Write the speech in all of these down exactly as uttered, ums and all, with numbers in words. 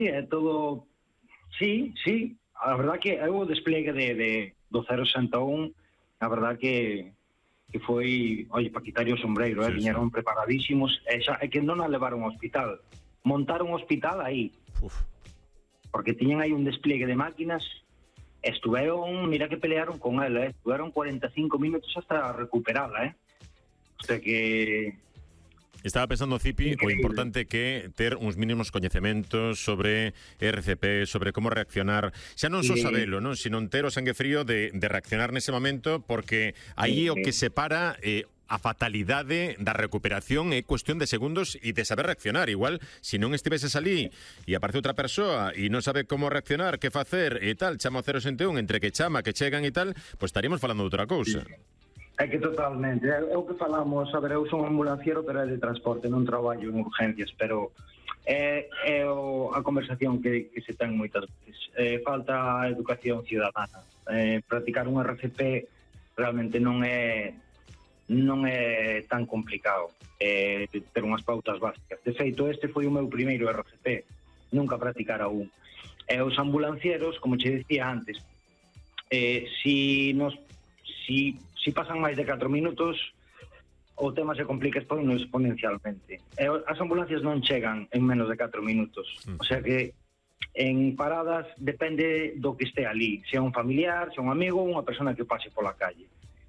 Sí, é todo... Sí, sí, a verdad que é o despliegue de, de, do cero sesenta e un, a verdad que que foi, oi, para quitar o sombreiro, eh, Sí, viñeron sí. preparadísimos, e xa, é que non a levaron ao hospital, montaron o hospital aí, Uf. porque tiñan aí un despliegue de máquinas, estuveron, mira que pelearon con ela, eh, estuveron cuarenta e cinco minutos hasta recuperala, eh, o sea que... Estaba pensando, Cipi, o Increíble. importante que ter uns mínimos coñecementos sobre R C P, sobre como reaccionar, xa non só Sí. sabelo, non, sino ter o sangue frío de, de reaccionar nese momento, porque aí Sí. o que separa eh, a fatalidade da recuperación é cuestión de segundos e de saber reaccionar. Igual, se non estiveses ali e aparece outra persoa e non sabe como reaccionar, que facer e tal, chama o cero sesenta e un, entre que chama, que chegan e tal, pois estaríamos falando de outra cousa. É que totalmente, é, é o que falamos, a ver, eu son ambulanciero, pero é de transporte, non traballo en urgencias, pero é, é o, a conversación que, que se ten moitas veces. É, falta a educación ciudadana. É, practicar un R C P realmente non é non é tan complicado, é, ter unhas pautas básicas. De feito, este foi o meu primeiro R C P, nunca practicara un. E os ambulancieros, como che dicía antes, eh, si nos si Si pasan máis de catro minutos, o tema se complica exponencialmente. E as ambulancias non chegan en menos de catro minutos. O sea que en paradas depende do que este ali. Se é un familiar, se é un amigo, unha persona que pase pola calle.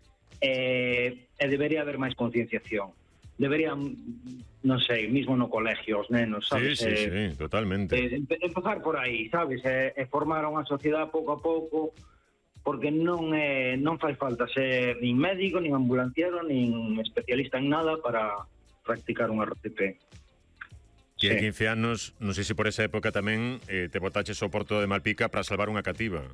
E, e debería haber máis concienciación. Deberían, non sei, mismo no colegio, os nenos, sabes? Sí, sí, eh, sí, totalmente. Eh, empezar por aí, sabes? E, e formar a unha sociedade pouco a pouco, porque non é, non fai falta ser nin médico, nin ambulanciero, nin especialista en nada para practicar un R C P. Que sí. Hai quince anos, non sei se por esa época tamén eh, te botaches ao porto de Malpica para salvar unha cativa.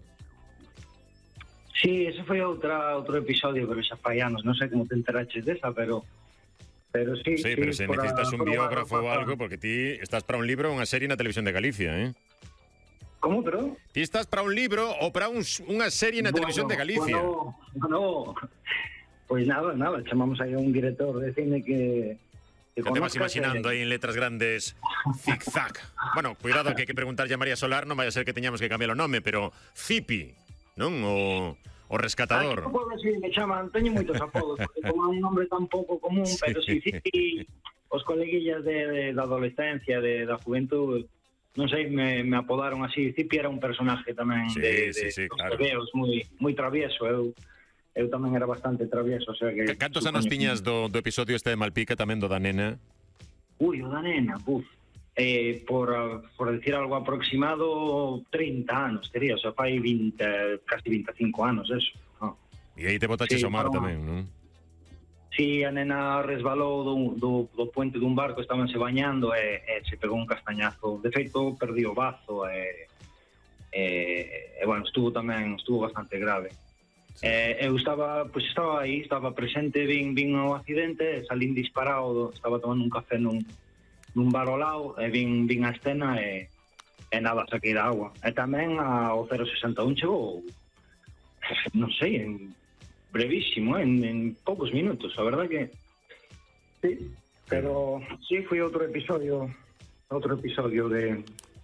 Sí, ese foi outra, outro episodio, pero xa fai anos, non sei como te enteraches desa, pero pero sí, sí, sí pero se necesitas un biógrafo ou algo, porque ti estás para un libro ou unha serie na Televisión de Galicia, eh? Como, pero? Ti estás para un libro ou para un, unha serie na bueno, Televisión de Galicia? Bueno, bueno, pois pues nada, nada, chamamos aí a un director de cine que... que Xa te vas conozca, imaginando que... aí en letras grandes zig-zag. Bueno, cuidado que hai que preguntarlle a María Solar, non vai a ser que teñamos que cambiar o nome, pero Cipi, non? O, o rescatador. Ah, que si me chaman, teño moitos apodos, porque como é un nombre tan pouco común, sí. Pero si Cipi, os coleguillas de, de, da adolescencia, de, da juventud... Non sei, me, me apodaron así. Cipi era un personaje tamén sí, de, de sí, sí, dos claro. tebeos, moi, moi travieso. Eu, eu tamén era bastante travieso. O sea que Cantos anos tiñas do, do episodio este de Malpica, tamén do da nena? Ui, o da nena, buf. Eh, por, por decir algo aproximado, trinta anos, tería. O sea, fai vinte, casi veinticinco anos, eso. Oh. E aí te botaches sí, ao mar no. tamén, non? Si, a nena resbalou do, do, do puente dun barco, estabanse bañando e, e se pegou un castañazo. De feito, perdi o bazo e, e, e bueno, estuvo tamén estuvo bastante grave. Sí. E, eu estaba, pois estaba aí, estaba presente, vin, vin o accidente, salín disparado, estaba tomando un café nun, nun bar ao lado, e vin, vin a escena e, e nada, saquei da agua. E tamén ao cero sesenta e un chegou, non sei, en brevísimo, en, en poucos minutos, a verdad que sí, pero sí, foi outro episodio outro episodio de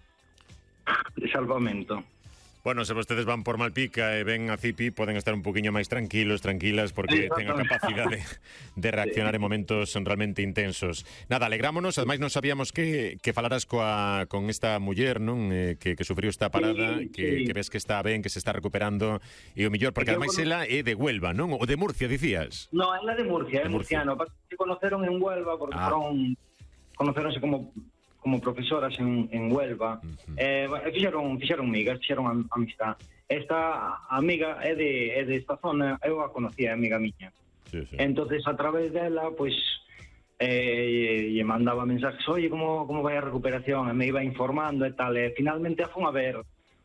de salvamento. Bueno, se vostedes van por Malpica e ven a Cipi, poden estar un poquinho máis tranquilos, tranquilas, porque ten a capacidade de reaccionar en momentos realmente intensos. Nada, alegrámonos, ademais non sabíamos que, que falaras coa, con esta muller, non? Eh, que, que sufriu esta parada, sí, que, sí. que ves que está ben, que se está recuperando, e o mellor, porque ademais con... ela é de Huelva, non? O de Murcia, dicías? No, ela é de Murcia, é murciano. Se conoceron en Huelva, porque ah. foron, conoceronse como... como profesoras en, en Huelva, uh-huh. eh, fixeron, fixeron migas, fixeron am, amistad. Esta amiga é de, é de esta zona, eu a conocía, é amiga miña. Sí, sí. Entonces, a través dela, pues, eh, lle mandaba mensajes, oye, como, como vai a recuperación, e me iba informando e tal, e finalmente a fun a ver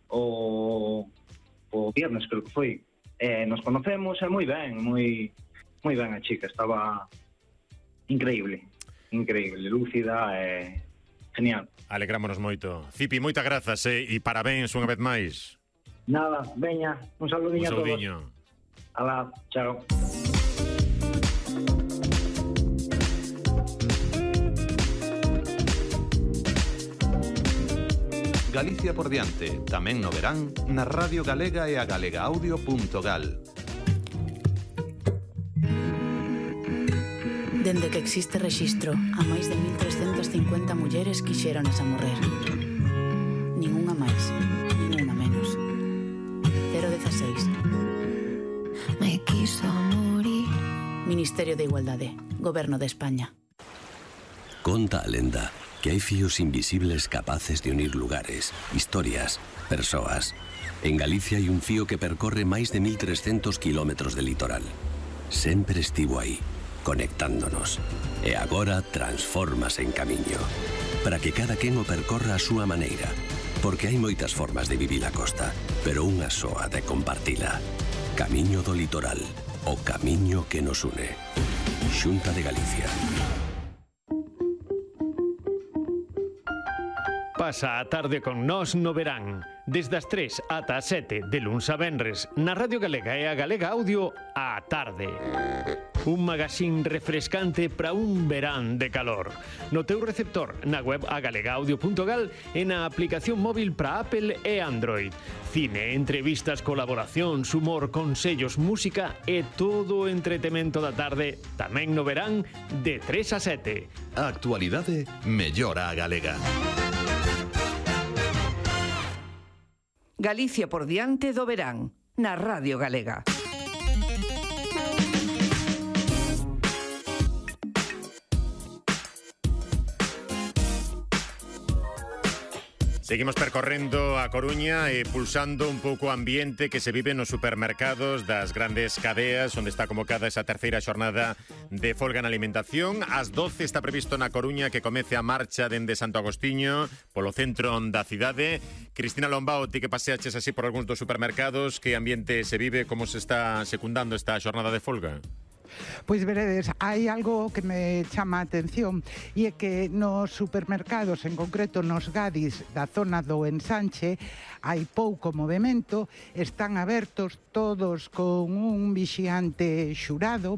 o, o viernes, creo que foi. Eh, nos conocemos, e moi ben, moi, moi ben a chica, estaba increíble, increíble, lúcida e... genial. Alegrámonos moito. Cipi, moitas grazas eh, e parabéns unha vez máis. Nada, veña, un saludiño a todos. Un saludiño. Alá, chao. Galicia por diante, tamén no verán, na Radio Galega e a galegaaudio punto gal. Dende que existe rexistro, a máis de mil trescentas cincuenta mulleres quixéronas a morrer. Ninguna máis, ninguna menos. cero dieciséis. Me quiso morir. Ministerio de Igualdade, Goberno de España. Conta a lenda que hai fíos invisibles capaces de unir lugares, historias, persoas. En Galicia hai un fío que percorre máis de mil trescentos kilómetros de litoral. Sempre estivo aí, conectándonos. E agora transfórmase en camiño, para que cada quen o percorra a súa maneira. Porque hai moitas formas de vivir a costa, pero unha soa de compartila. Camiño do litoral, o camiño que nos une. Xunta de Galicia. Pasa a tarde con nós no verán, desde as tres ata as sete de luns a venres, na Radio Galega e a Galega Audio, á tarde. Un magazín refrescante para un verán de calor. No teu receptor, na web a galegaaudio punto gal e na aplicación móvil para Apple e Android. Cine, entrevistas, colaboracións, humor, consellos, música e todo o entretemento da tarde, tamén no verán, de tres a sete. A actualidade mellora a galega. Galicia por diante do verán, na Radio Galega. Seguimos percorrendo a Coruña e pulsando un pouco o ambiente que se vive nos supermercados das grandes cadeas, onde está convocada esa terceira xornada de folga na alimentación. Ás doce está previsto na Coruña que comece a marcha dende Santo Agostiño polo centro da cidade. Cristina Lombao, ti que paseaches así por algúns dos supermercados, que ambiente se vive, como se está secundando esta xornada de folga? Pois veredes, hai algo que me chama a atención e é que nos supermercados, en concreto nos Gadis da zona do Ensanche, hai pouco movimento, están abertos todos con un vixiante xurado.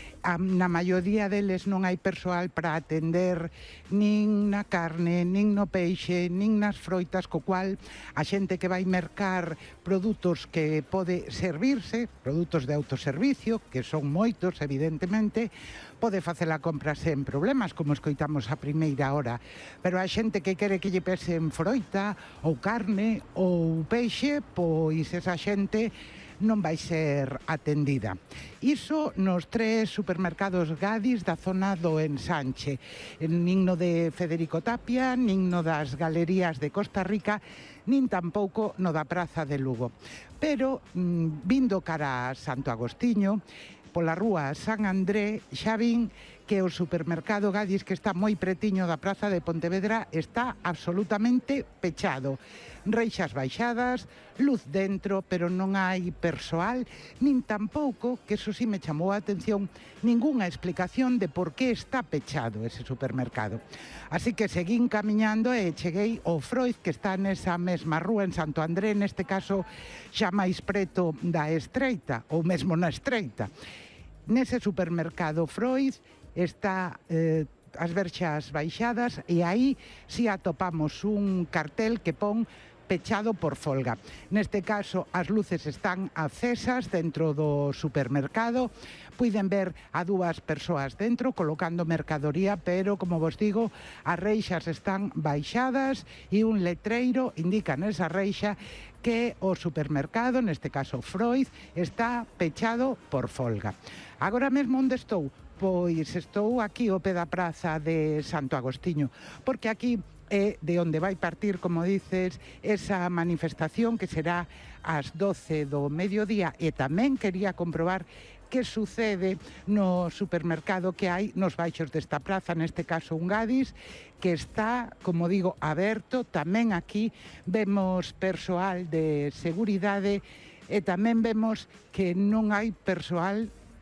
Na maioría deles non hai persoal para atender nin na carne, nin no peixe, nin nas froitas, co cual a xente que vai mercar produtos que pode servirse, produtos de autoservicio, que son moitos, evidentemente, pode facer a compra sen problemas, como escoitamos a primeira hora. Pero a xente que quere que lle pesen froita, ou carne, ou peixe, pois esa xente non vai ser atendida. Iso nos tres supermercados Gadis da zona do Ensanche, nin no de Federico Tapia, nin no das Galerías de Costa Rica, nin tampouco no da Praza de Lugo. Pero, mm, vindo cara a Santo Agostiño, pola rúa San André, xa vin que o supermercado Gadis, que está moi pretiño da Praza de Pontevedra, está absolutamente pechado. Reixas baixadas, luz dentro, pero non hai persoal, nin tampouco, que eso sí me chamou a atención, ningunha explicación de por que está pechado ese supermercado. Así que seguín camiñando e cheguei ao Froiz, que está nesa mesma rúa en Santo André, neste caso xa máis preto da Estreita, ou mesmo na Estreita. Nese supermercado Froiz está eh, as verxas baixadas e aí si atopamos un cartel que pon pechado por folga. Neste caso, as luces están acesas dentro do supermercado. Puiden ver a dúas persoas dentro colocando mercadoría, pero, como vos digo, as reixas están baixadas e un letreiro indica nesa reixa que o supermercado, neste caso Froiz, está pechado por folga. Agora mesmo onde estou? Pois estou aquí ao pé da praza de Santo Agostiño, porque aquí é de onde vai partir, como dices, esa manifestación que será ás doce do mediodía, e tamén quería comprobar que sucede no supermercado que hai nos baixos desta praza, neste caso un Gadis, que está, como digo, aberto. Tamén aquí vemos persoal de seguridade e tamén vemos que non hai persoal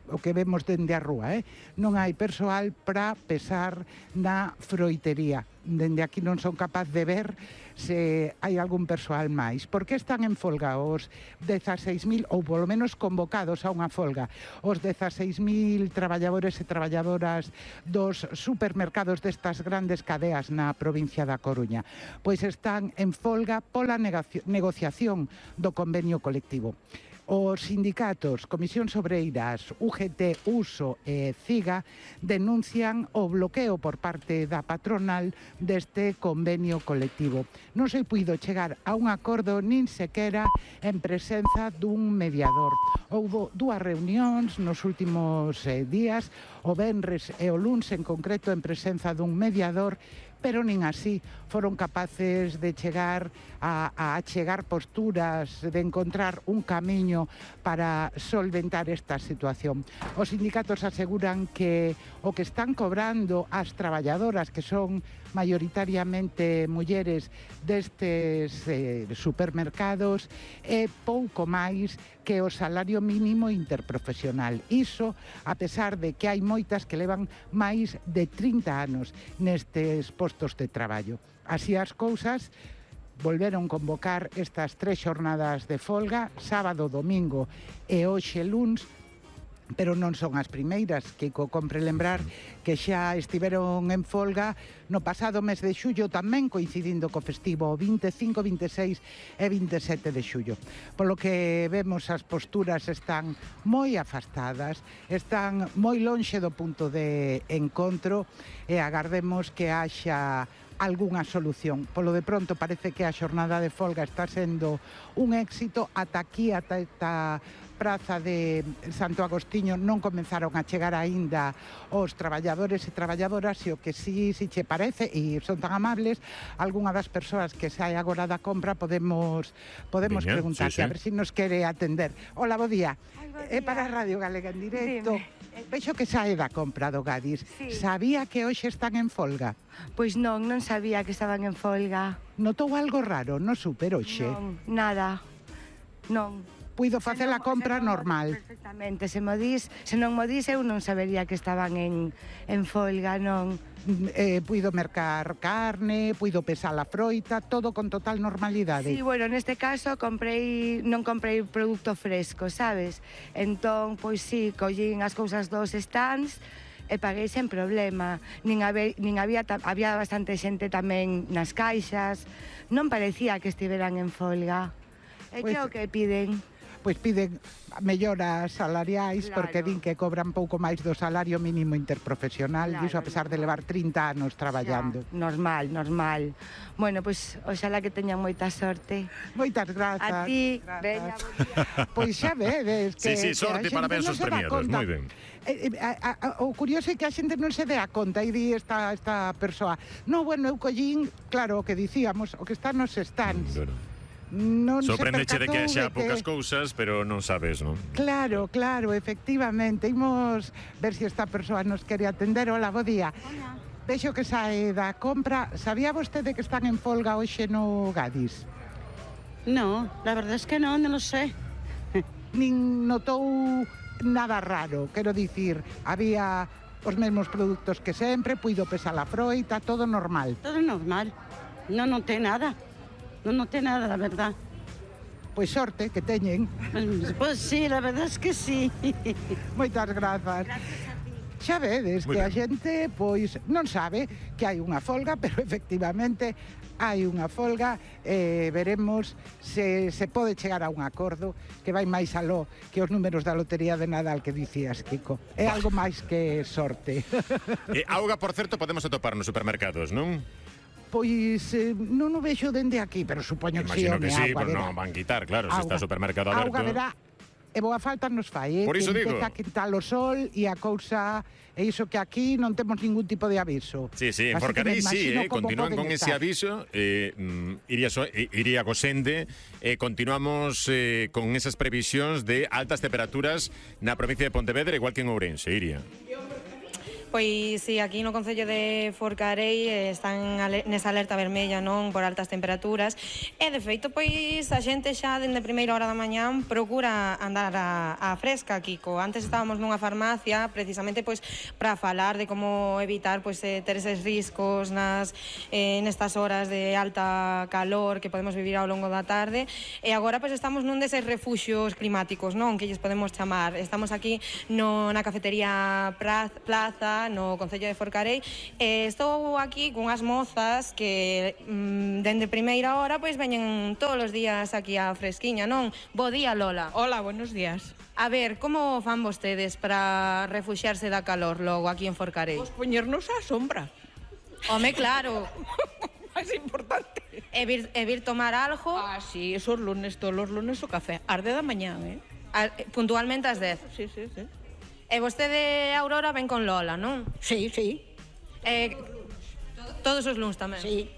o que vemos dende a rúa, eh? Non hai persoal para pesar na froitería. Dende aquí non son capaz de ver se hai algún persoal máis. Por que están en folga os dezaseis mil, ou polo menos convocados a unha folga, os dezaseis mil traballadores e traballadoras dos supermercados destas grandes cadeas na provincia da Coruña? Pois están en folga pola negociación do convenio colectivo. Os sindicatos Comisións Obreiras, U G T, U S O e C I G A denuncian o bloqueo por parte da patronal deste convenio colectivo. Non se puido chegar a un acordo nin sequera en presenza dun mediador. Houbo dúas reunións nos últimos eh, días, o venres e o luns en concreto en presenza dun mediador, pero nin así foron capaces de chegar a, a chegar posturas, de encontrar un camiño para solventar esta situación. Os sindicatos aseguran que o que están cobrando as traballadoras, que son maioritariamente mulleres destes eh, supermercados, é pouco máis que o salario mínimo interprofesional. Iso, a pesar de que hai moitas que levan máis de trinta anos nestes postos de traballo. Así as cousas, volveron convocar estas tres xornadas de folga, sábado, domingo e hoxe luns, pero non son as primeiras. Kiko, compre lembrar que xa estiveron en folga no pasado mes de xullo, tamén coincidindo co festivo vinte e cinco, vinte e seis e vinte e sete de xullo. Polo que vemos, as posturas están moi afastadas, están moi lonxe do punto de encontro e agardemos que haxa algunha solución. Polo de pronto parece que a xornada de folga está sendo un éxito. Ata aquí, ata esta praza de Santo Agostiño non comenzaron a chegar aínda os traballadores e traballadoras, e o que sí, si che parece, e son tan amables, algunha das persoas que sae agora da compra podemos podemos Veña, preguntar, sí, sí. a ver se si nos quere atender. Hola, bo día. Ay, bo É día. para a Radio Galega en directo. Dime. Vexo que sae da compra do Gadis. Sí. Sabía que hoxe están en folga? Pois non, non sabía que estaban en folga. Notou algo raro no super hoxe? Non, nada. Non. Puido facer a compra Se non mo normal. dis Perfectamente, se mo dis, se non mo dis eu non sabería que estaban en, en folga, non. Eh, puido mercar carne, puido pesar a froita, todo con total normalidade. Sí, bueno, neste caso comprei, non comprei produto fresco, sabes? Entón, pois sí, collín as cousas dos stands e paguei sen problema. Nin, habe, nin había, había bastante xente tamén nas caixas. Non parecía que estiveran en folga. E Pois- que é o que piden? Pois piden melloras salariais, Claro. porque din que cobran pouco máis do salario mínimo interprofesional, Claro, iso a pesar de levar trinta anos traballando. Xa, normal, normal. Bueno, pois, oxalá que teñan moita sorte. Moitas grazas. A ti, grazas. veña, bo día. Pois xa vedes que... Sí, sí, que a sorte, xente parabéns non aos se dá premiados, conta. moi ben. Eh, eh, a, a, o curioso é que a xente non se dea conta e di esta, esta persoa, no, bueno, eu collín, claro, o que dicíamos, o que está nos stands. Claro. Non se Sorprendeche de que percatou xa de poucas cousas, pero non sabes, non? Claro, claro, efectivamente. Imos ver se esta persoa nos quere atender. Hola, bo día. Hola. Vexo que sae da compra. Sabía vostede que están en folga hoxe no Gadis? No, la verdad es que no, no lo sé. Nin notou nada raro, quero dicir, había os mesmos produtos que sempre, puido pesar a froita, todo normal. Todo normal. No noté nada. No noté nada, la verdad. Pois sorte que teñen. Pues, pues sí, la verdad es que sí. Moitas grazas. Xa vedes Moi que a ben. xente pois non sabe que hai unha folga, pero efectivamente hai unha folga. Eh, veremos se se pode chegar a un acordo que vai máis aló que os números da lotería de Nadal que dicías, Kiko. É algo máis que sorte. E auga, por certo, podemos atopar nos supermercados, non? Pois eh, non o vexo dende aquí, pero supoño que sí, Imagino que home, sí, auga pero verá. non van quitar, claro, se está o Auga. supermercado aberto. Auga verá, e boa falta nos fai, eh? Por iso que digo. empeza a quitar o sol e a cousa... E iso que aquí non temos ningún tipo de aviso. Sí, sí, en Así que Forcadell me sí, imagino eh, como continúan poden con ese estar. aviso, eh, mm, iría, so, eh, iría Gosende, eh, continuamos eh, con esas previsións de altas temperaturas na provincia de Pontevedra, igual que en Ourense, iría. Pois si, aquí no Concello de Forcarei están nesa alerta vermella, non, por altas temperaturas, e de feito, pois, a xente xa dende a primeira hora da mañán procura andar a, a fresca, Kiko. Antes estábamos nunha farmacia, precisamente, pois, para falar de como evitar, pois, eh, ter eses riscos nas, eh, nestas horas de alta calor que podemos vivir ao longo da tarde, e agora, pois, estamos nun deses refuxios climáticos, non, que lles podemos chamar. Estamos aquí no, na cafetería Plaza, no Concello de Forcarei, e estou aquí cunhas mozas que mm, dende primeira hora pois veñen todos os días aquí á fresquiña, non? Bo día, Lola. Hola, buenos días. A ver, como fan vostedes para refuxiarse da calor logo aquí en Forcarei? Pois poñernos á sombra. Home, claro. Máis importante. E vir, e vir tomar algo? Ah, sí, esos lunes, todos os lunes o café. Arde da mañán, eh? A, puntualmente ás dez? Sí, sí, sí. E vostede, Aurora, ven con Lola, non? Sí, sí. Eh, todos os luns tamén? Sí.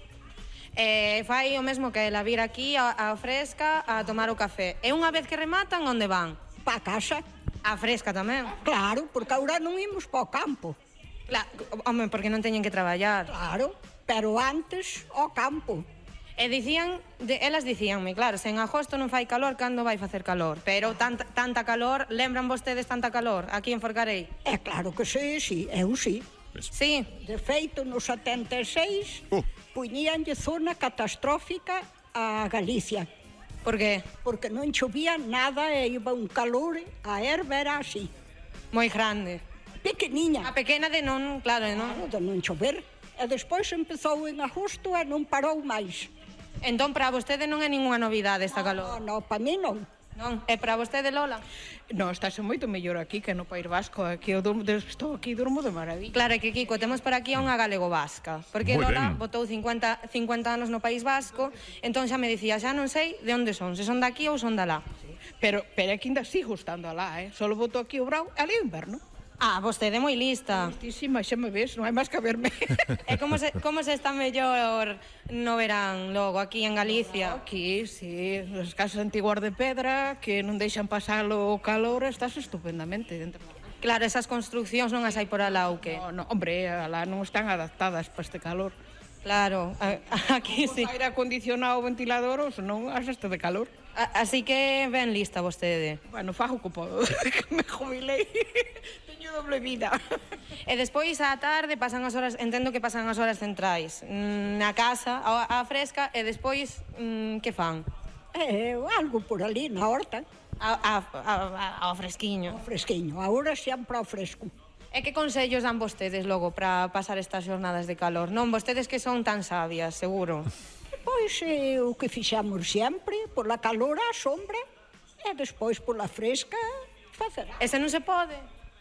Eh, fai o mesmo que ela vir aquí a, a fresca a tomar o café. E unha vez que rematan, onde van? Pa casa. A fresca tamén? Claro, porque agora non imos pa o campo. Claro, home, porque non teñen que traballar. Claro, pero antes ao campo. E dicían, de, elas dicíanme, claro, se en agosto non fai calor, cando vai facer calor? Pero tanta, tanta calor, lembran vostedes tanta calor aquí en Forcarei? É claro que sí, sí, eu sí. Sí. De feito, no setenta e seis, uh. puñíanlle zona catastrófica a Galicia. Por qué? Porque non chovía nada e iba un calor, a erva era así. Moi grande. Pequeniña. A pequena de non, claro, de non... Claro, de non chover. E despois empezou en agosto e non parou máis. Entón, para vostede non é ningunha novidade esta calor? Non, non, para mí non. Non? E para vostede, Lola? Non, estáse moito mellor aquí que no País Vasco. Aquí eu durmo, estou aquí durmo de maravilla. Claro, é que, Kiko, temos por aquí a unha galego-vasca. Porque Muy Lola ben. botou cincuenta, cincuenta anos no País Vasco, entón xa me dicía, xa non sei de onde son, se son daqui ou son dalá. Pero, pero é que ainda sigo estando alá, eh? Solo botou aquí o brau, ali o inverno. Ah, vostede é moi lista. Listísima, xa me ves, non hai máis que verme. E como se, como se está mellor no verán logo aquí en Galicia? Aquí, sí, as casas antiguas de pedra que non deixan pasar o calor, estás estupendamente dentro. Claro, esas construccións non as hai por alá ou que? No, no, hombre, alá non están adaptadas para este calor. Claro, a, aquí sí. Aire acondicionado, ventilador, ou senón as este de calor. A, así que ben lista vostede. Bueno, fajo que podo, que me jubilei. Teño doble vida. E despois á tarde pasan as horas, entendo que pasan as horas centrais na casa, á fresca, e despois mm, que fan? Eh, algo por ali, na horta. A, a, a, ao fresquiño. Ao fresquiño, agora sempre ao fresco. E que consellos dan vostedes logo para pasar estas xornadas de calor? Non, vostedes que son tan sabias, seguro. Pois é o que fixamos sempre, pola calor á sombra, e despois pola fresca facer. E se non se pode?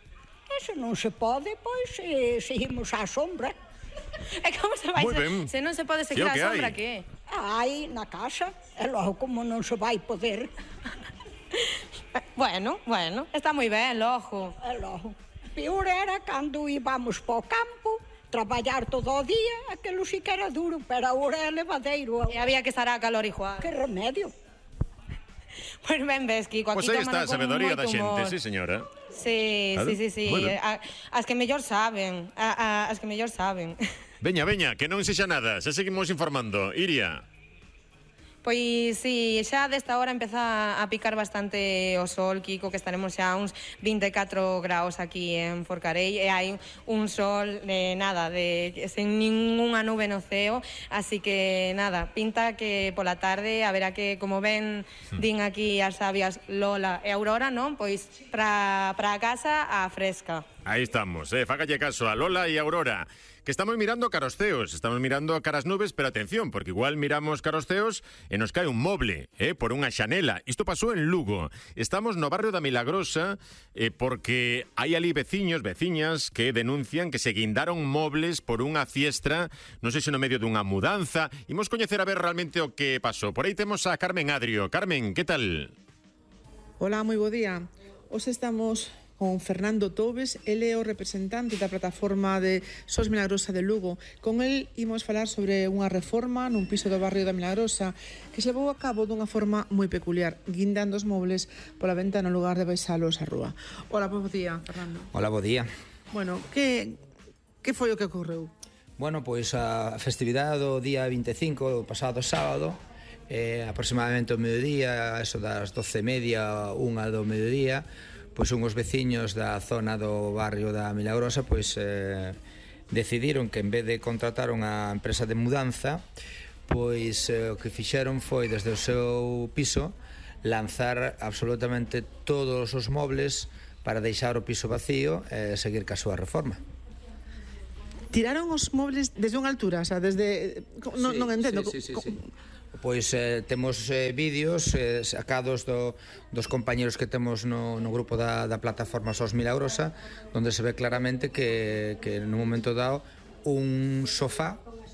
E se non se pode, pois eh, seguimos á sombra. E como se vai? Se, se non se pode seguir á sombra, que? Hai na casa, e logo como non se vai poder. Bueno, bueno, está moi ben, logo. E logo. Pior era cando íbamos po campo, traballar todo o día, aquilo sí que era duro, pero agora é levadeiro. E había que estar a calor igual. Que remedio. Pois ben ves, Kiko, aquí Pois aí está a tómano con sabedoría moito da xente, humor. sí, señora. Sí, Claro. sí, sí, sí. Bueno. A, as que mellor saben, a, a, as que mellor saben. Veña, veña, que non sexa nada, xa seguimos informando. Iria. Pois sí, xa desta hora empeza a picar bastante o sol, Kiko, que estaremos xa uns vinte e catro graus aquí en Forcarei, e hai un sol de nada, de sen ningunha nube no ceo, así que nada, pinta que pola tarde haberá que, como ven, din aquí as sabias Lola e Aurora, non? Pois para para a casa a fresca. Aí estamos, eh, fágalle caso a Lola e a Aurora, que estamos mirando caros ceos, estamos mirando caras nubes, pero atención, porque igual miramos caros ceos e nos cae un moble, eh, por unha xanela. Isto pasou en Lugo. Estamos no barrio da Milagrosa, eh, porque hai ali veciños, veciñas, que denuncian que se guindaron mobles por unha fiestra, non sei se no medio dunha mudanza. Imos coñecer a ver realmente o que pasou. Por aí temos a Carmen Adrio. Carmen, que tal? Hola, moi bo día. Hoxe estamos con Fernando Tobes, ele é o representante da plataforma de Sos Milagrosa de Lugo. Con el imos falar sobre unha reforma nun piso do barrio da Milagrosa que se levou a cabo dunha forma moi peculiar, guindando os mobles pola venta no lugar de baixalos á rúa. Hola, bo día, Fernando. Hola, bo día. Bueno, que que foi o que ocorreu? Bueno, pois a festividade do día vinte e cinco, do pasado sábado, eh, aproximadamente ao mediodía, eso das doce e media, unha do mediodía, pois unhos veciños da zona do barrio da Milagrosa pois eh, decidiron que en vez de contratar unha empresa de mudanza, pois eh, o que fixeron foi desde o seu piso lanzar absolutamente todos os mobles para deixar o piso vacío e seguir ca súa reforma. Tiraron os mobles desde unha altura, o sea, desde... Non, sí, non entendo. Sí, sí, sí, sí. Pois eh, temos eh, vídeos eh, sacados do, dos compañeros que temos no, no grupo da, da plataforma S O S Milagrosa, onde se ve claramente que, que no momento dado un sofá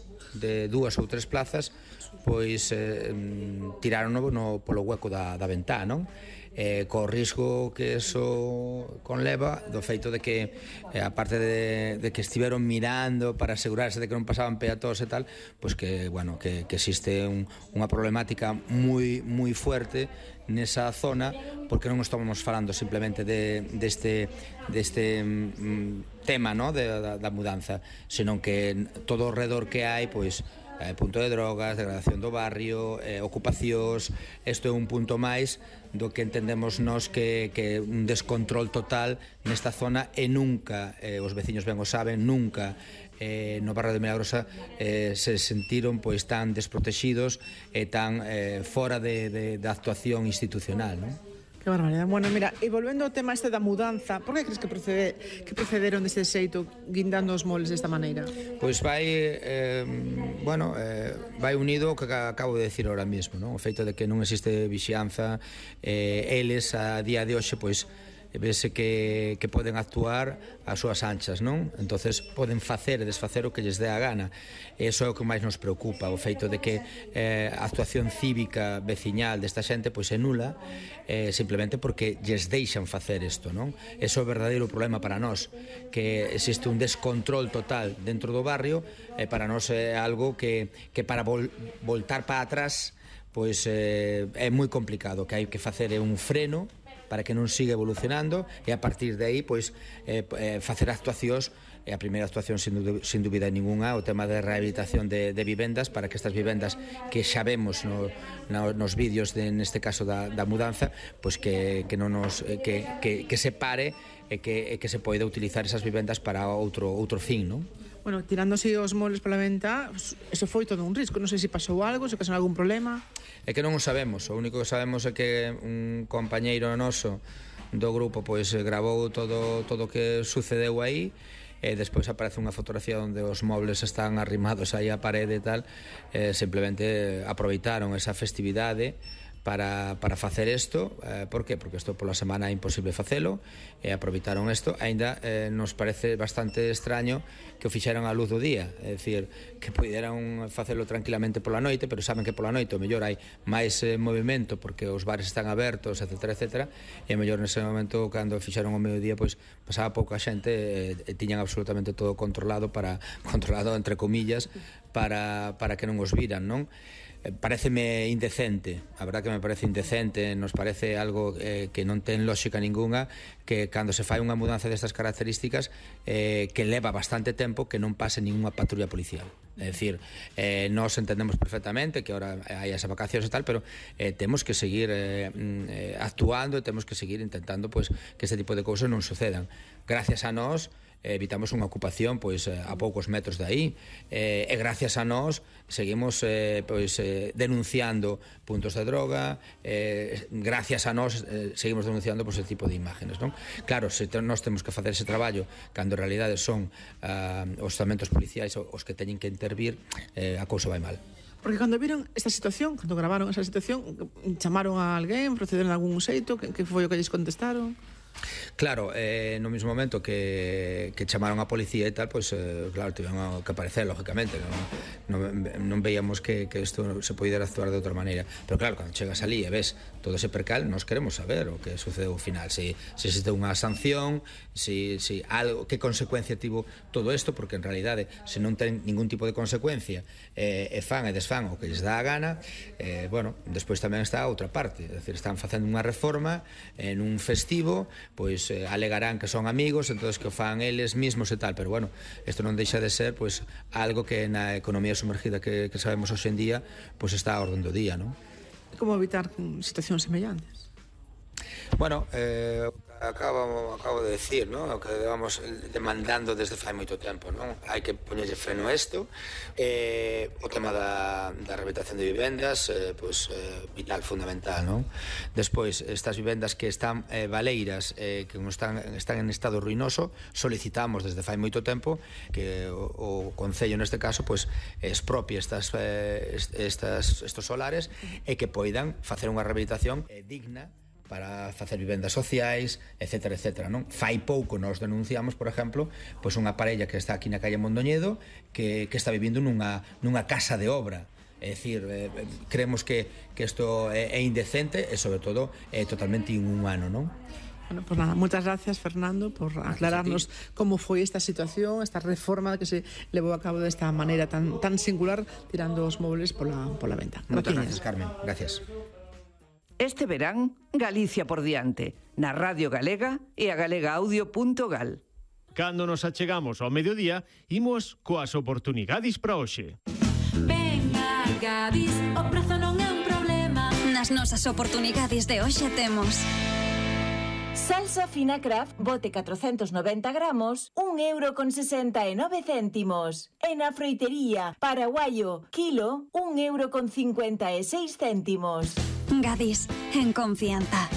de dúas ou tres plazas pois eh, tiraron no, no, polo hueco da, da ventá, non? Eh, co risco que eso conleva do feito de que eh, aparte de, de que estiveron mirando para asegurarse de que non pasaban peatóns e tal, pois que, bueno, que, que existe un, unha problemática moi moi fuerte nesa zona, porque non estamos falando simplemente de, deste, deste mm, tema, no? de, da, da mudanza, senón que todo o redor que hai, pois Eh, punto de drogas, degradación do barrio, eh, ocupacións. Isto é un punto máis do que entendemos nós que, que un descontrol total nesta zona, e nunca, eh, os veciños ben o saben, nunca eh, no barrio de Milagrosa eh, se sentiron pois tan desprotegidos e tan eh, fora de, de, de actuación institucional, non? Que barbaridade. Bueno, mira, e volvendo ao tema este da mudanza, por que crees que, procede, que procederon deste xeito, guindando os moles desta maneira? Pois vai, eh, bueno, eh, vai unido ao que acabo de decir ahora mesmo, non? O feito de que non existe vixianza, eh, eles a día de hoxe, pois, vese que, que poden actuar ás súas anchas, non? Entonces poden facer e desfacer o que lles dé a gana. E iso é o que máis nos preocupa, o feito de que eh, a actuación cívica veciñal desta xente pois é nula, eh, simplemente porque lles deixan facer isto, non? Iso é o verdadeiro problema para nós, que existe un descontrol total dentro do barrio, e para nós é algo que, que para vol, voltar para atrás pois eh, é moi complicado, que hai que facer un freno para que non siga evolucionando, e a partir de aí pois eh, eh, facer actuacións. E a primeira actuación sin, sin dúbida ninguna o tema de rehabilitación de, de vivendas, para que estas vivendas que xa vemos no, no, nos vídeos de, neste caso da, da mudanza, pois que, que, non nos, que, que, que se pare e que, e que se poida utilizar esas vivendas para outro, outro fin, non? Bueno, tirándose os moles pola venta, eso foi todo un risco. Non sei se pasou algo, se pasou algún problema. É que non o sabemos. O único que sabemos é que un compañeiro noso do grupo pois gravou todo todo o que sucedeu aí, e despois aparece unha fotografía onde os mobles están arrimados aí á parede e tal. E simplemente aproveitaron esa festividade para, para facer isto. Eh, por qué? Porque isto pola semana é imposible facelo, e aproveitaron isto. Ainda eh, nos parece bastante extraño que o fixeran á luz do día, é dicir, que puderan facelo tranquilamente pola noite, pero saben que pola noite o mellor hai máis eh, movimento porque os bares están abertos, etcétera, etcétera, e o mellor nese momento, cando fixeron o mediodía, pois pasaba pouca xente e, e tiñan absolutamente todo controlado, para controlado entre comillas, para, para que non os viran, non? Paréceme indecente, a verdad que me parece indecente, nos parece algo eh, que non ten lógica ninguna, que cando se fai unha mudanza destas características eh, que leva bastante tempo, que non pase ninguna patrulla policial. É dicir, eh, nós entendemos perfectamente que ahora hai as vacacións e tal, pero eh, temos que seguir eh, eh, actuando, e temos que seguir intentando pois, que este tipo de cousas non sucedan. Gracias a nós evitamos unha ocupación pois a poucos metros de aí, eh, e gracias a nós seguimos eh, pois eh, denunciando puntos de droga, eh, gracias a nós eh, seguimos denunciando pois ese tipo de imágenes, non? Claro, se te, nós temos que facer ese traballo cando en realidade son uh, os estamentos policiais os que teñen que intervir, eh, a cousa vai mal. Porque cando viron esta situación, cando gravaron esa situación, chamaron a alguén, procederon a algún xeito, que, que foi o que lles contestaron? Claro, eh, no mismo momento que, que chamaron a policía e tal, pois, eh, claro, tiveron que aparecer, lógicamente, non, non, non veíamos que, que isto se poidera actuar de outra maneira, pero claro, cando chegas ali e ves todo ese percal, nós queremos saber o que sucedeu ao final, se, se existe unha sanción, se, se algo, que consecuencia tivo todo isto, porque en realidade, se non ten ningún tipo de consecuencia, eh, e fan e desfan o que lles dá a gana, eh, bueno, despois tamén está a outra parte, é dicir, están facendo unha reforma en un festivo, pois eh, alegarán que son amigos, entonces que o fan eles mismos e tal, pero bueno, isto non deixa de ser pois algo que na economía sumergida que, que sabemos hoxe en día pois está a orden do día, non? Como evitar situacións semellantes? Bueno, eh, acabo, acabo de decir, ¿no? O que vamos demandando desde fai moito tempo, non? Hai que poñerlle freno a isto. Eh, o tema da, da rehabilitación de vivendas, eh, pues, eh, vital, fundamental, non? Despois, estas vivendas que están eh, baleiras, eh, que están, están en estado ruinoso, solicitamos desde fai moito tempo que o, o Concello, neste caso, pues, expropie estas, eh, estas, estos solares e que poidan facer unha rehabilitación eh, digna para facer vivendas sociais, etcétera, etcétera, non? Fai pouco nos denunciamos, por exemplo, pois unha parella que está aquí na calle Mondoñedo que, que está vivindo nunha, nunha casa de obra. É dicir, eh, creemos que, que isto é, é indecente e, sobre todo, é totalmente inhumano, non? Bueno, pues nada, muchas gracias, Fernando, por aclararnos como foi esta situación, esta reforma que se levou a cabo desta maneira tan, tan singular, tirando os móviles pola, pola venta. Moitas gracias, Carmen. Gracias. Este verán, Galicia por diante, na Radio Galega e a galega audio punto gal. Cando nos achegamos ao mediodía, imos coas oportunidades para hoxe. Venga, Gadis, o prazo non é un problema. Nas nosas oportunidades de hoxe temos salsa fina Kraft, bote catrocentos noventa gramos, un euro con sesenta e nove céntimos. E na froitería, paraguayo, kilo, un euro con cincuenta e seis céntimos. Gadis, en confianza.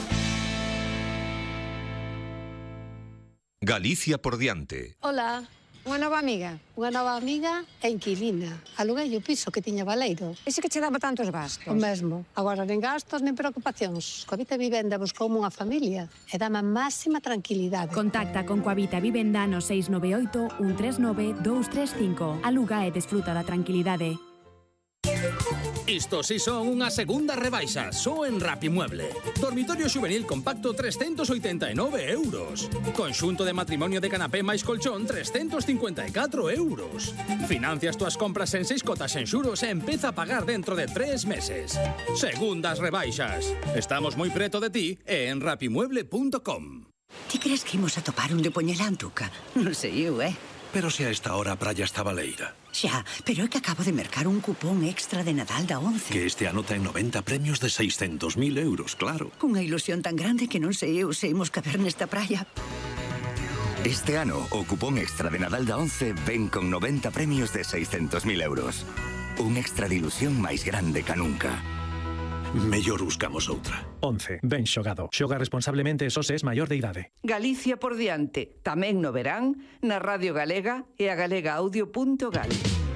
Galicia por diante. Hola, unha nova amiga. Unha nova amiga e inquilina. Aluguei o piso que tiña baleiro. Ese que che daba tantos gastos. O mesmo. Agora nen gastos nen preocupacións. Coavita Vivenda buscoume unha familia e dame a máxima tranquilidade. Contacta con Coavita Vivenda no seis nove oito, un tres nove, dous tres cinco. Aluga e desfruta da tranquilidade. Isto si son unha segunda rebaixa, só en Rapimueble. Dormitorio juvenil compacto trescentos oitenta e nove euros. Conxunto de matrimonio de canapé máis colchón trescentos cincuenta e catro euros. Financias túas compras en seis cotas en xuros e empeza a pagar dentro de tres meses. Segundas rebaixas. Estamos moi preto de ti e en rapimueble punto com. Ti crees que imos a topar onde poñela Antuca? Non sei eu, eh? Pero se a esta hora a praia está baleira. Xa, pero é que acabo de mercar un cupón extra de Nadal da once. Que este ano ten noventa premios de seiscentos mil euros, claro. Cunha ilusión tan grande que non sei eu se imos caber nesta praia. Este ano, o cupón extra de Nadal da once ven con noventa premios de seiscentos mil euros. Un extra de ilusión máis grande que nunca. Mellor buscamos outra. once. Ben xogado. Xoga responsablemente e só se es maior de idade. Galicia por diante, tamén no verán, na Radio Galega e a galega audio punto gal.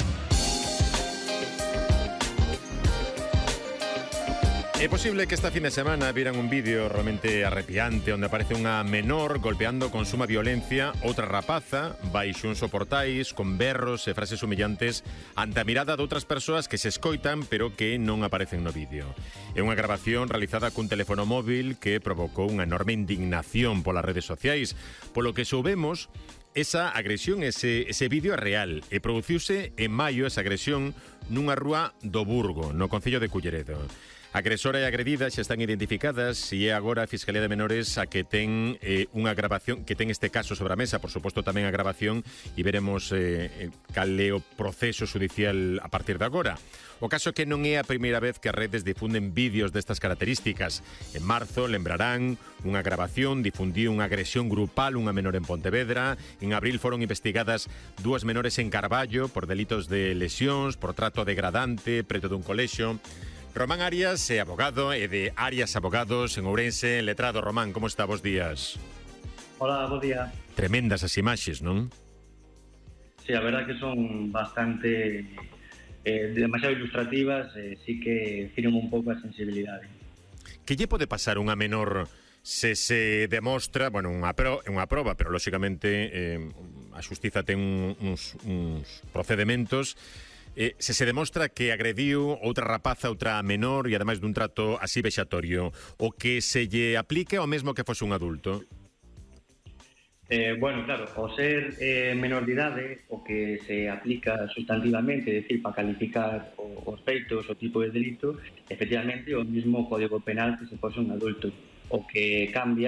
É posible que esta fin de semana viran un vídeo realmente arrepiante onde aparece unha menor golpeando con suma violencia outra rapaza baixo uns soportais con berros e frases humillantes ante a mirada de outras persoas que se escoitan pero que non aparecen no vídeo. É unha grabación realizada cun teléfono móvil que provocou unha enorme indignación polas redes sociais. Polo que soubemos, esa agresión, ese, ese vídeo é real e produciuse en maio esa agresión nunha rúa do Burgo, no concello de Culleredo. A agresora e agredida xa están identificadas e é agora a Fiscalía de Menores a que ten eh, unha grabación, que ten este caso sobre a mesa, por suposto tamén a grabación, e veremos eh, cal é o proceso judicial a partir de agora. O caso é que non é a primeira vez que as redes difunden vídeos destas características. En marzo, lembrarán, unha grabación difundiu unha agresión grupal unha menor en Pontevedra. En abril foron investigadas dúas menores en Carballo por delitos de lesións, por trato degradante, preto dun colexio. Román Arias é abogado e de Arias Abogados en Ourense. Letrado, Román, como está? Bos días. Hola, bo día. Tremendas as imaxes, non? Sí, a verdad que son bastante eh, demasiado ilustrativas e eh, sí que firan un pouco a sensibilidade. Que lle pode pasar unha menor se se demostra, bueno, unha, pro, unha proba, pero lóxicamente eh, a xustiza ten uns, uns procedementos. Eh, se se demostra que agrediu outra rapaza, outra menor e ademais dun trato así vexatorio, o que se lle aplique ao mesmo que fose un adulto? Eh, bueno, claro, ao ser eh, menor de idade, o que se aplica sustantivamente, é dicir, para calificar o, os feitos, o tipo de delito, efectivamente o mismo Código Penal que se fose un adulto. O que cambia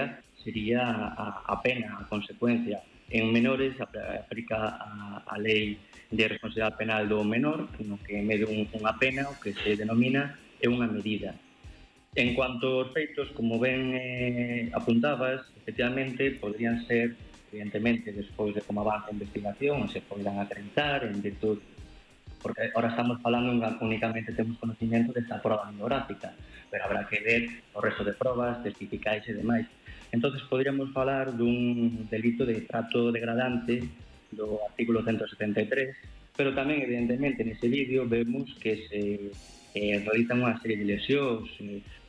sería a, a pena, a consecuencia. En menores aplica a, a lei de responsabilidade penal do menor, no que en medio un, unha pena, o que se denomina é unha medida. En cuanto aos feitos, como ben eh, apuntabas, efectivamente, podrían ser, evidentemente, despois de como avanza a investigación, se poderán acreditar en virtud, porque ahora estamos falando únicamente, temos conocimiento desta prova bibliográfica, pero habrá que ver o resto de probas, testificais e demais. Entonces, podríamos falar dun delito de trato degradante do artículo ciento setenta e tres, pero tamén, evidentemente, nese vídeo vemos que se eh, realizan unha serie de lesións, eh,